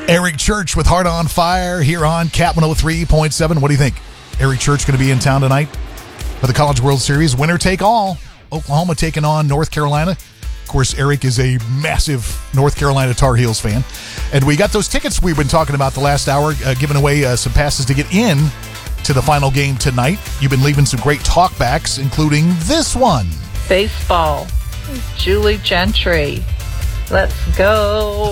Eric Church with Heart on Fire here on Cat 103.7. What do you think? Eric Church going to be in town tonight for the College World Series. Winner take all. Oklahoma taking on North Carolina. Of course, Eric is a massive North Carolina Tar Heels fan. And we got those tickets we've been talking about the last hour, giving away some passes to get in to the final game tonight. You've been leaving some great talkbacks, including this one. Baseball. Julie Gentry. Let's go.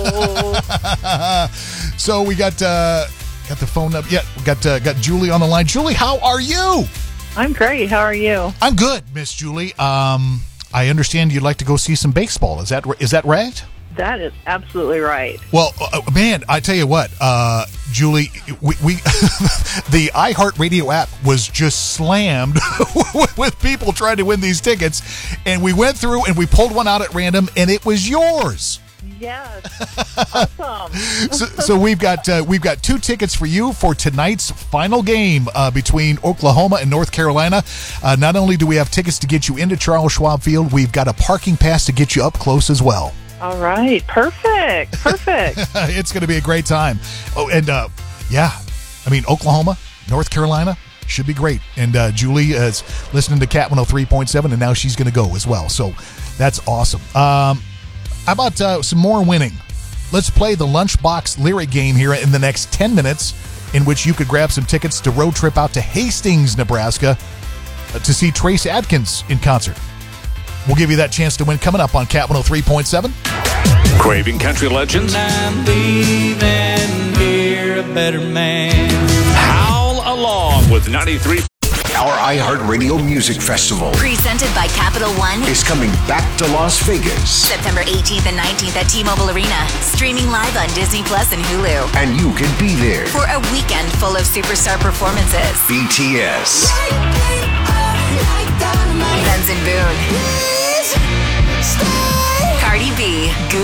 So we got the phone up. Yeah, we got Julie on the line. Julie, how are you? I'm great. How are you? I'm good, Miss Julie. I understand you'd like to go see some baseball. Is that right? That is absolutely right. Well, man, I tell you what, Julie, we the iHeartRadio app was just slammed with people trying to win these tickets, and we went through and we pulled one out at random, and it was yours. Yes, awesome. So we've got 2 tickets for you for tonight's final game between Oklahoma and North Carolina. Not only do we have tickets to get you into Charles Schwab Field, we've got a parking pass to get you up close as well. All right, perfect. It's going to be a great time. Oh, and Oklahoma, North Carolina should be great. And Julie is listening to Cat 103.7, and now she's going to go as well. So that's awesome. How about some more winning? Let's play the Lunchbox Lyric game here in the next 10 minutes, in which you could grab some tickets to road trip out to Hastings, Nebraska, to see Trace Adkins in concert. We'll give you that chance to win coming up on Cat 103.7. Craving country legends? I'm leaving here a better man. Howl along with 93. Our iHeartRadio Music Festival, presented by Capital One, is coming back to Las Vegas. September 18th and 19th at T-Mobile Arena. Streaming live on Disney Plus and Hulu. And you can be there For a weekend full of superstar performances. BTS, Benson Boone.